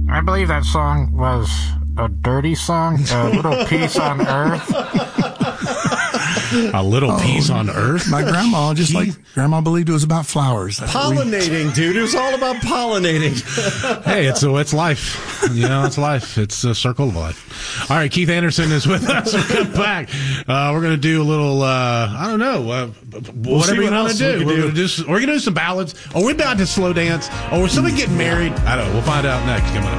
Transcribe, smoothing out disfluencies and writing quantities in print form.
I believe that song was a dirty song, A Little Peace on Earth. A Little Peace on Earth? My grandma, Grandma believed it was about flowers. Pollinating, dude. It was all about pollinating. Hey, it's life. It's life. It's a circle of life. All right, Keith Anderson is with us. We'll come back. We're going to do a little, I don't know, whatever you want to do. We're going to do some ballads, or we're about to slow dance, or we're somebody getting married. I don't know. We'll find out next. Coming up.